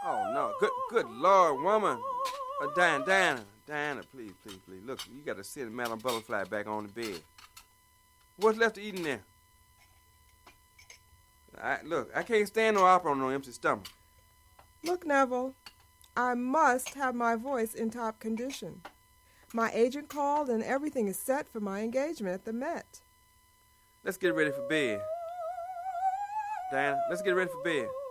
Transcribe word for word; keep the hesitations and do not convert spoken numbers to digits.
Oh, no. Good good Lord, woman. Uh, Diana, Diana, Diana, please, please, please. Look, you got to sit Madam Butterfly back on the bed. What's left to eat in there? I, look, I can't stand no opera on no empty stomach. Look, Neville, I must have my voice in top condition. My agent called and everything is set for my engagement at the Met. Let's get ready for bed. Diana, let's get ready for bed.